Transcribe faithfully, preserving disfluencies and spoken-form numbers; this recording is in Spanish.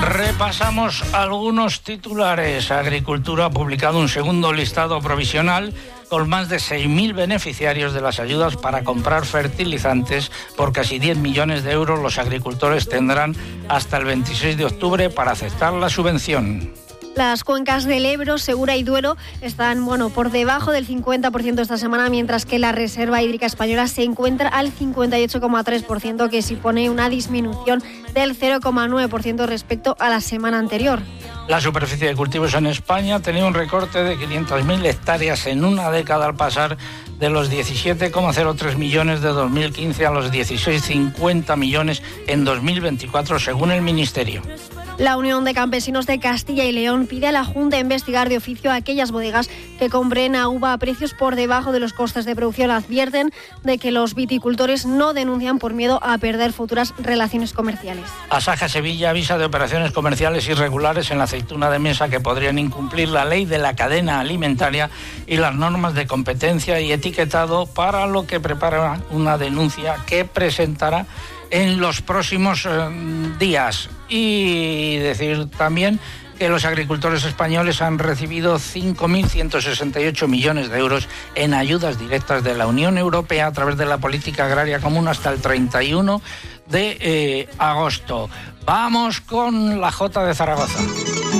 Repasamos algunos titulares. Agricultura ha publicado un segundo listado provisional con más de seis mil beneficiarios de las ayudas para comprar fertilizantes. Por casi diez millones de euros los agricultores tendrán hasta el veintiséis de octubre para aceptar la subvención. Las cuencas del Ebro, Segura y Duero están bueno, por debajo del cincuenta por ciento esta semana, mientras que la Reserva Hídrica Española se encuentra al cincuenta y ocho coma tres por ciento, que supone una disminución del cero coma nueve por ciento respecto a la semana anterior. La superficie de cultivos en España ha tenido un recorte de quinientas mil hectáreas en una década al pasar de los diecisiete coma cero tres millones de dos mil quince a los dieciséis coma cincuenta millones en dos mil veinticuatro, según el Ministerio. La Unión de Campesinos de Castilla y León pide a la Junta investigar de oficio a aquellas bodegas que compren a uva a precios por debajo de los costes de producción. Advierten de que los viticultores no denuncian por miedo a perder futuras relaciones comerciales. Asaja Sevilla avisa de operaciones comerciales irregulares en la aceituna de mesa que podrían incumplir la ley de la cadena alimentaria y las normas de competencia y etiquetado, para lo que prepara una denuncia que presentará en los próximos eh, días. Y decir también que los agricultores españoles han recibido cinco mil ciento sesenta y ocho millones de euros en ayudas directas de la Unión Europea a través de la política agraria común hasta el treinta y uno de agosto. Vamos con la Jota de Zaragoza.